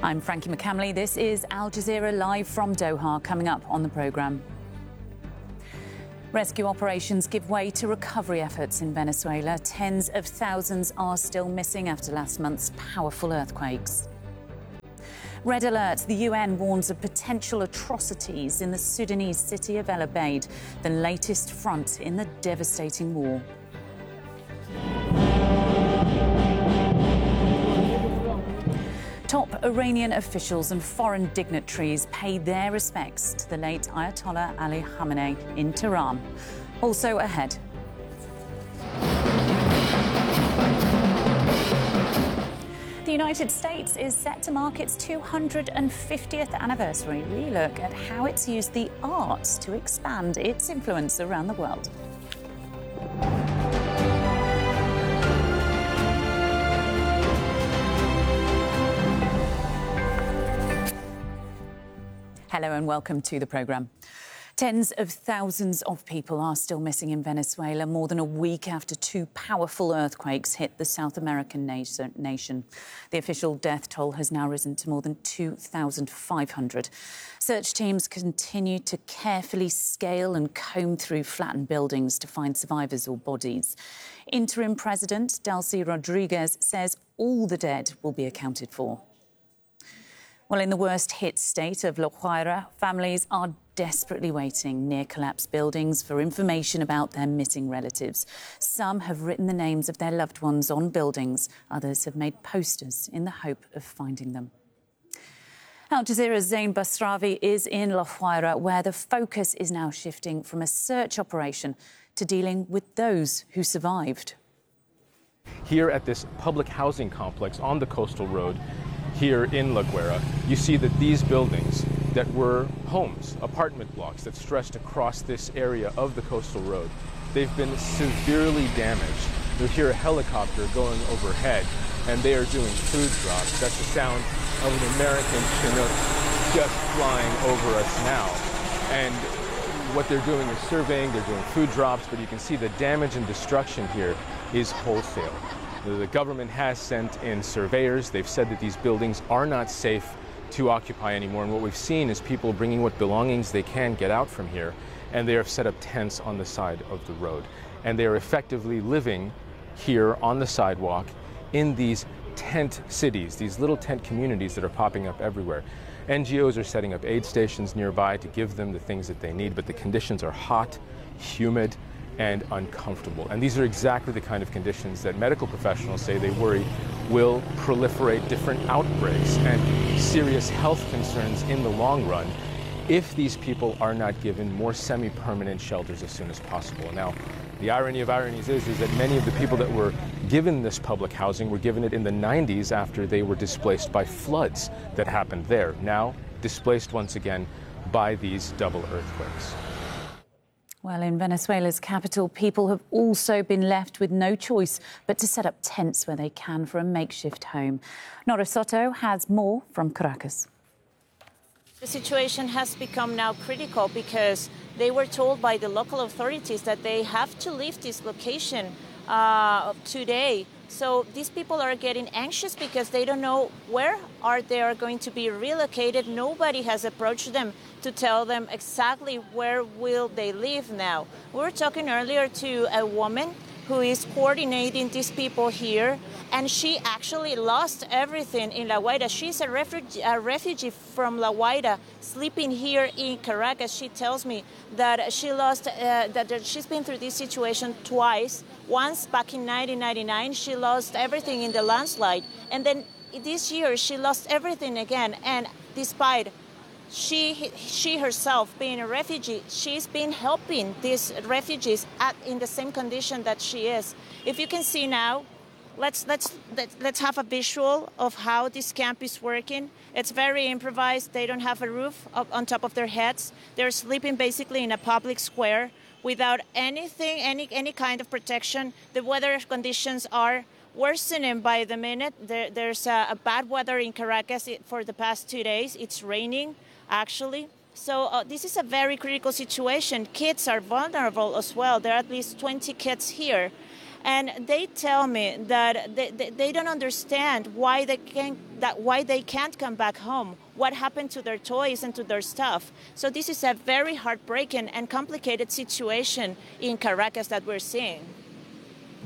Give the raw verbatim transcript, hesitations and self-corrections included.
I'm Frankie McCamley. This is Al Jazeera live from Doha. Coming up on the programme. Rescue operations give way to recovery efforts in Venezuela. Tens of thousands are still missing after last month's powerful earthquakes. Red alert. The U N warns of potential atrocities in the Sudanese city of El Obeid, the latest front in the devastating war. Top Iranian officials and foreign dignitaries pay their respects to the late Ayatollah Ali Khamenei in Tehran. Also ahead. The United States is set to mark its two hundred fiftieth anniversary. We look at how it's used the arts to expand its influence around the world. Hello and welcome to the programme. Tens of thousands of people are still missing in Venezuela, more than a week after two powerful earthquakes hit the South American nation. The official death toll has now risen to more than two thousand five hundred. Search teams continue to carefully scale and comb through flattened buildings to find survivors or bodies. Interim President Delcy Rodriguez says all the dead will be accounted for. Well, in the worst-hit state of La Guaira, families are desperately waiting near collapsed buildings for information about their missing relatives. Some have written the names of their loved ones on buildings. Others have made posters in the hope of finding them. Al Jazeera's Zain Basravi is in La Guaira, where the focus is now shifting from a search operation to dealing with those who survived. Here at this public housing complex on the coastal road, here in La Guaira, you see that these buildings that were homes, apartment blocks that stretched across this area of the coastal road, they've been severely damaged. You'll hear a helicopter going overhead, and they are doing food drops. That's the sound of an American Chinook just flying over us now. And what they're doing is surveying, they're doing food drops, but you can see the damage and destruction here is wholesale. The government has sent in surveyors. They've said that these buildings are not safe to occupy anymore. And what we've seen is people bringing what belongings they can get out from here, and they have set up tents on the side of the road. And they are effectively living here on the sidewalk in these tent cities, these little tent communities that are popping up everywhere. N G Os are setting up aid stations nearby to give them the things that they need, but the conditions are hot, humid, and uncomfortable. And these are exactly the kind of conditions that medical professionals say they worry will proliferate different outbreaks and serious health concerns in the long run if these people are not given more semi-permanent shelters as soon as possible. Now, the irony of ironies is, is that many of the people that were given this public housing were given it in the nineties after they were displaced by floods that happened there. Now, displaced once again by these double earthquakes. Well, in Venezuela's capital, people have also been left with no choice but to set up tents where they can for a makeshift home. Nora Soto has more from Caracas. The situation has become now critical because they were told by the local authorities that they have to leave this location uh, today. So these people are getting anxious because they don't know where are they are going to be relocated. Nobody has approached them to tell them exactly where will they live now. We were talking earlier to a woman who is coordinating these people here, and she actually lost everything in La Guaira. She's a refugee, a refugee from La Guaira, sleeping here in Caracas. She tells me that she lost, uh, that she's been through this situation twice. Once back in nineteen ninety-nine, she lost everything in the landslide, and then this year she lost everything again. And despite she she herself being a refugee, she's been helping these refugees at, in the same condition that she is. If you can see now, let's let's let's have a visual of how this camp is working. It's very improvised. They don't have a roof up on top of their heads. They're sleeping basically in a public square without anything, any any kind of protection. The weather conditions are worsening by the minute. There, there's a, a bad weather in Caracas for the past two days. It's raining, actually. So uh, this is a very critical situation. Kids are vulnerable as well. There are at least twenty kids here. And they tell me that they, they, they don't understand why they can't that why they can't come back home, what happened to their toys and to their stuff. So this is a very heartbreaking and complicated situation in Caracas that we're seeing.